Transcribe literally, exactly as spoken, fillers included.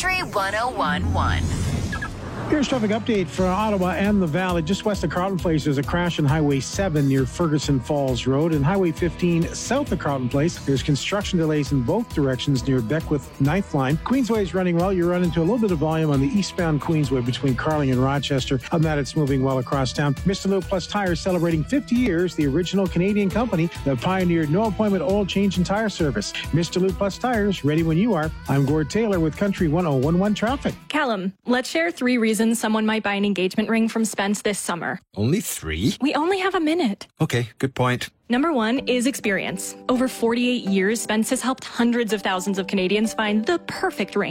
Country one oh one point one. Here's traffic update for Ottawa and the Valley. Just west of Carleton Place, there's a crash on Highway seven near Ferguson Falls Road. And Highway fifteen south of Carleton Place, there's construction delays in both directions near Beckwith ninth Line. Queensway is running well. You run into a little bit of volume on the eastbound Queensway between Carling and Rochester. Other than that, it's moving well across town. Mister Lube Plus Tires celebrating fifty years, the original Canadian company that pioneered no-appointment oil change and tire service. Mister Lube Plus Tires, ready when you are. I'm Gord Taylor with Country one oh one one Traffic. Callum, let's share three reasons someone might buy an engagement ring from Spence this summer. Only three? We only have a minute. Okay, good point. Number one is experience. Over forty-eight years, Spence has helped hundreds of thousands of Canadians find the perfect ring.